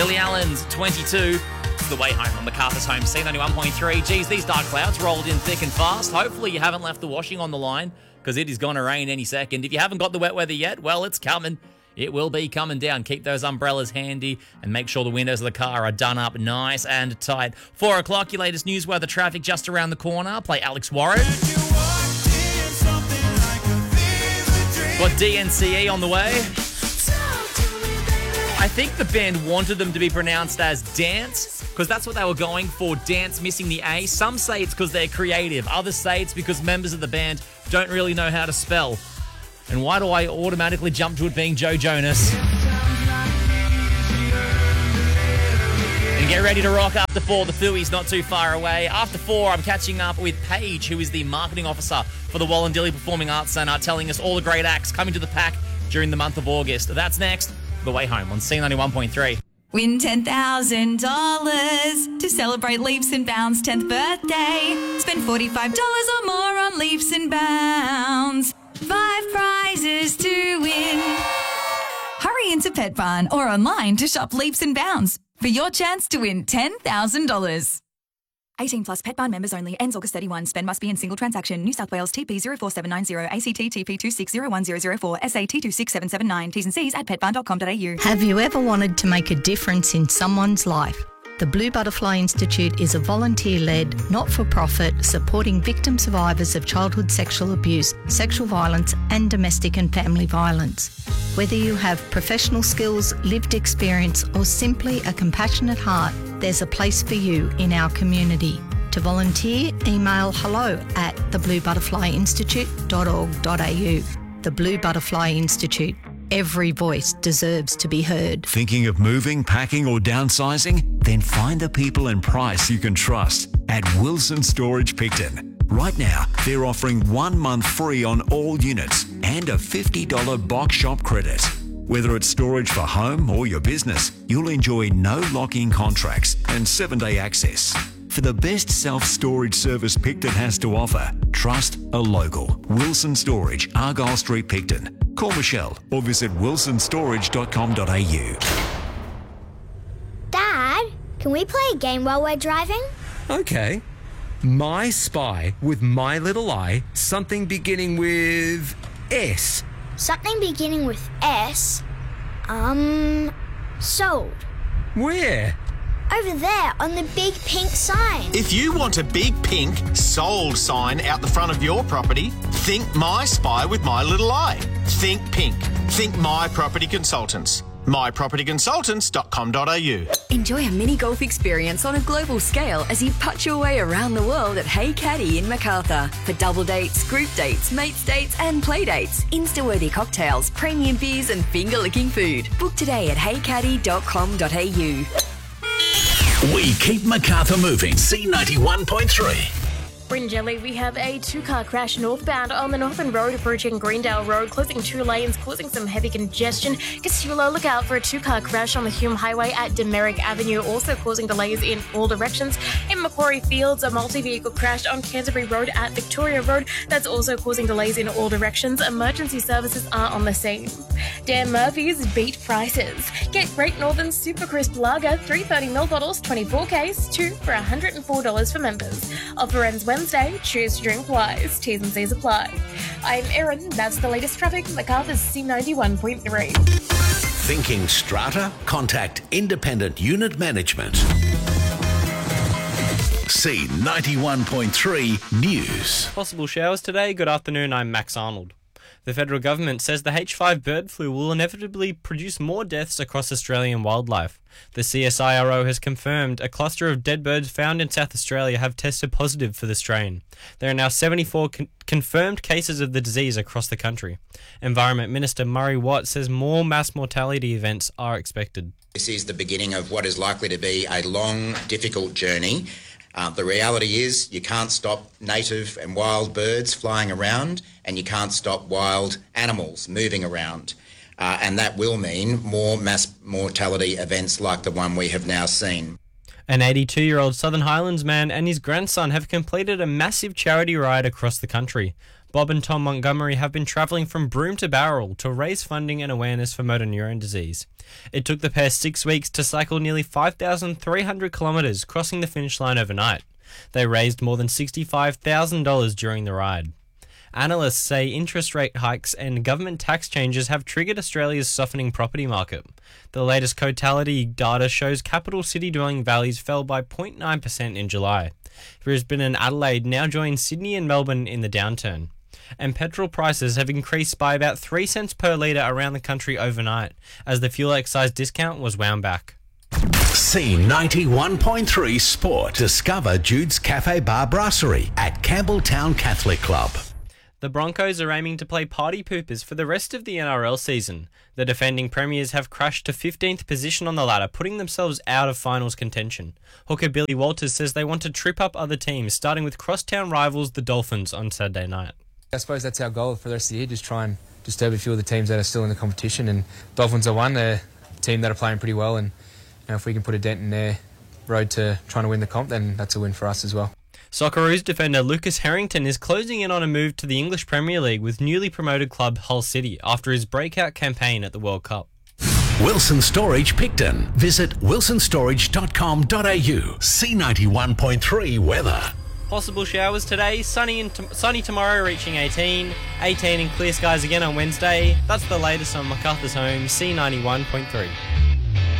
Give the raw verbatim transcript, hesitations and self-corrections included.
Lily Allen's twenty-two. It's the way home on MacArthur's Home, C ninety-one point three. Geez, these dark clouds rolled in thick and fast. Hopefully you haven't left the washing on the line because it is going to rain any second. If you haven't got the wet weather yet, well, it's coming. It will be coming down. Keep those umbrellas handy and make sure the windows of the car are done up nice and tight. Four o'clock, your latest news weather traffic just around the corner. Play Alex Warren. Got D N C E on the way. I think the band wanted them to be pronounced as Dance because that's what they were going for, Dance missing the A. Some say it's because they're creative. Others say it's because members of the band don't really know how to spell. And why do I automatically jump to it being Joe Jonas? And get ready to rock after four. The Fooey's not too far away. After four, I'm catching up with Paige, who is the marketing officer for the Wallandilly Performing Arts Centre, telling us all the great acts coming to the pack during the month of August. That's next. The Way Home on C ninety-one point three. Win ten thousand dollars to celebrate Leaps and Bounds' tenth birthday. Spend forty-five dollars or more on Leaps and Bounds. Five prizes to win. Hurry into Pet Barn or online to shop Leaps and Bounds for your chance to win ten thousand dollars. eighteen plus Pet Barn members only. Ends August thirty-first. Spend must be in single transaction. New South Wales T P zero four seven nine zero, A C T T P two six zero one zero zero four, S A T two six seven seven nine. T's and C's at pet barn dot com dot a u. Have you ever wanted to make a difference in someone's life? The Blue Butterfly Institute is a volunteer-led, not-for-profit, supporting victim survivors of childhood sexual abuse, sexual violence and domestic and family violence. Whether you have professional skills, lived experience or simply a compassionate heart, there's a place for you in our community. To volunteer, email hello at the blue butterfly institute dot org dot a u. The Blue Butterfly Institute. Every voice deserves to be heard. Thinking of moving, packing or downsizing? Then find the people and price you can trust at Wilson Storage Picton. Right now, they're offering one month free on all units and a fifty dollars box shop credit. Whether it's storage for home or your business, you'll enjoy no lock-in contracts and seven-day access. For the best self-storage service Picton has to offer, trust a local. Wilson Storage, Argyle Street, Picton. Call Michelle or visit wilson storage dot com dot a u. Dad, can we play a game while we're driving? Okay. My Spy with My Little Eye, something beginning with S. Something beginning with S? Um, sold. Where? Over there on the big pink sign. If you want a big pink sold sign out the front of your property, think My Spy with My Little Eye. Think pink. Think My Property Consultants. my property consultants dot com dot a u. Enjoy a mini golf experience on a global scale as you putt your way around the world at Hey Caddy in Macarthur. For double dates, group dates, mates dates and play dates, Insta-worthy cocktails, premium beers and finger-licking food. Book today at hey caddy dot com dot a u. We keep Macarthur moving. C ninety-one point three. Bringelly, we have a two-car crash northbound on the Northern Road approaching Greendale Road, closing two lanes, causing some heavy congestion. Casula, look out for a two-car crash on the Hume Highway at Demerrick Avenue, also causing delays in all directions. In Macquarie Fields, a multi-vehicle crash on Canterbury Road at Victoria Road. That's also causing delays in all directions. Emergency services are on the scene. Dan Murphy's beat prices. Get Great Northern Super Crisp Lager, three thirty milliliter bottles, twenty-four case, two for one hundred four dollars for members. Offer ends Wednesday. Choose to drink wise. T's and C's apply. I'm Erin. That's the latest traffic. MacArthur's C ninety-one point three. Thinking strata? Contact Independent Unit Management. C ninety-one point three News. Possible showers today. Good afternoon, I'm Max Arnold. The federal government says the H five bird flu will inevitably produce more deaths across Australian wildlife. The C S I R O has confirmed a cluster of dead birds found in South Australia have tested positive for the strain. There are now seventy-four con- confirmed cases of the disease across the country. Environment Minister Murray Watt says more mass mortality events are expected. This is the beginning of what is likely to be a long, difficult journey. Uh, the reality is you can't stop native and wild birds flying around, and you can't stop wild animals moving around. Uh, and that will mean more mass mortality events like the one we have now seen. An eighty-two-year-old Southern Highlands man and his grandson have completed a massive charity ride across the country. Bob and Tom Montgomery have been travelling from Broome to Bowral to raise funding and awareness for motor neurone disease. It took the pair six weeks to cycle nearly five thousand three hundred kilometres, crossing the finish line overnight. They raised more than sixty-five thousand dollars during the ride. Analysts say interest rate hikes and government tax changes have triggered Australia's softening property market. The latest Cotality data shows capital city dwelling values fell by zero point nine percent in July. Brisbane and Adelaide now join Sydney and Melbourne in the downturn. And petrol prices have increased by about three cents per litre around the country overnight, as the fuel excise discount was wound back. C ninety-one point three Sport. Discover Jude's Cafe Bar Brasserie at Campbelltown Catholic Club. The Broncos are aiming to play party poopers for the rest of the N R L season. The defending premiers have crashed to fifteenth position on the ladder, putting themselves out of finals contention. Hooker Billy Walters says they want to trip up other teams, starting with crosstown rivals the Dolphins on Saturday night. I suppose that's our goal for the rest of the year, just try and disturb a few of the teams that are still in the competition. And Dolphins are one, they're a team that are playing pretty well, and you know, if we can put a dent in their road to trying to win the comp, then that's a win for us as well. Socceroos defender Lucas Harrington is closing in on a move to the English Premier League with newly promoted club Hull City after his breakout campaign at the World Cup. Wilson Storage Picton. Visit wilson storage dot com dot a u. C ninety-one point three weather. Possible showers today, sunny and t- sunny tomorrow reaching eighteen, eighteen and clear skies again on Wednesday. That's the latest on MacArthur's Home, C ninety-one point three.